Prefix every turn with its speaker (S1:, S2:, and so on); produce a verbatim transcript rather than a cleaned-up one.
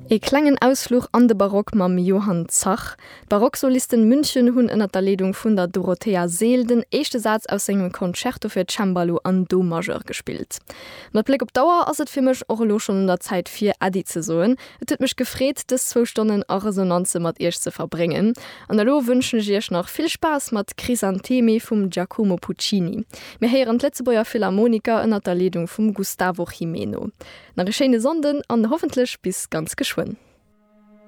S1: E klengen Ausflug an de Barock mam Johann Zach. Barocksolisten München hunn ënner der Leitung vun der Dorothea Seel den echte Satz aus engem Concerto fir Cembalo an Do Majeur gespielt. Mat Blick op Dauer ass et fir mech och lo schon in der Zeit fir Adi ze soen. Et huet mech gefréet, des zwo Stunden a Resonanze mat Ech ze verbringen. An der Lo wünschen Ich noch viel Spaß mat Crisantemi vum Giacomo Puccini. Mir heieren Letzebauer Philharmoniker ënner der Leitung vum Gustavo Jimeno. Na Geschene Sonden an hoffentlich bis ganz geschwind.